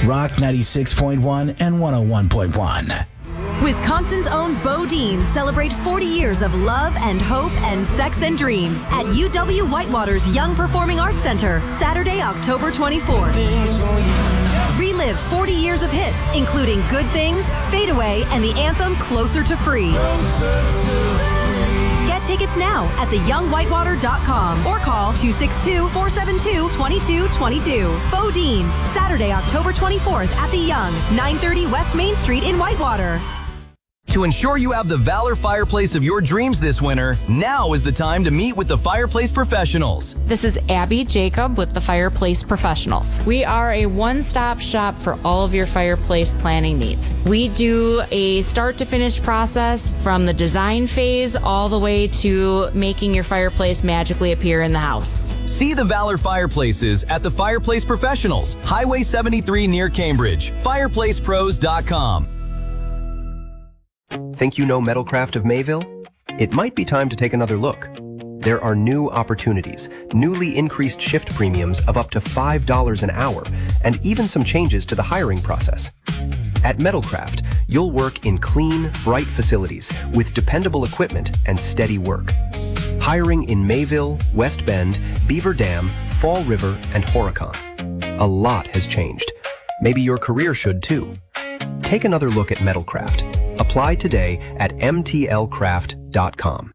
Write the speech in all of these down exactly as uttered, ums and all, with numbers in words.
Rock ninety-six point one and one oh one point one. Wisconsin's own Bodine celebrate forty years of love and hope and sex and dreams at U W Whitewater's Young Performing Arts Center, Saturday, October twenty-fourth. Relive forty years of hits, including Good Things, Fade Away, and the anthem Closer to Free. Get tickets now at the young whitewater dot com or call two six two, four seven two, two two two two. Bodine's, Saturday, October twenty-fourth at the Young, nine thirty West Main Street in Whitewater. To ensure you have the Valor fireplace of your dreams this winter, now is the time to meet with the Fireplace Professionals. This is Abby Jacob with the Fireplace Professionals. We are a one-stop shop for all of your fireplace planning needs. We do a start-to-finish process from the design phase all the way to making your fireplace magically appear in the house. See the Valor fireplaces at the Fireplace Professionals, Highway seventy-three near Cambridge, fireplace pros dot com. Think you know Metalcraft of Mayville? It might be time to take another look. There are new opportunities, newly increased shift premiums of up to five dollars an hour, and even some changes to the hiring process. At Metalcraft, you'll work in clean, bright facilities with dependable equipment and steady work. Hiring in Mayville, West Bend, Beaver Dam, Fall River, and Horicon. A lot has changed. Maybe your career should too. Take another look at Metalcraft. Apply today at m t l craft dot com.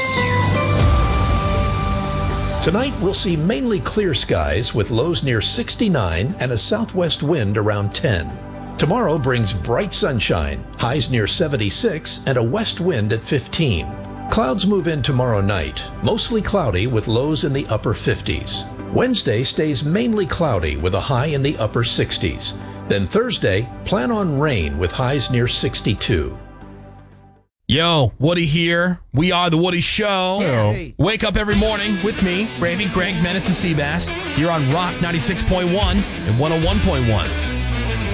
Tonight, we'll see mainly clear skies with lows near sixty-nine and a southwest wind around ten. Tomorrow brings bright sunshine, highs near seventy-six and a west wind at fifteen. Clouds move in tomorrow night, mostly cloudy with lows in the upper fifties. Wednesday stays mainly cloudy with a high in the upper sixties. Then Thursday, plan on rain with highs near sixty-two. Yo, Woody here. We are The Woody Show. Hey. Wake up every morning with me, Gravy, Greg, Menace, and Seabass. You're on Rock ninety-six point one and one oh one point one.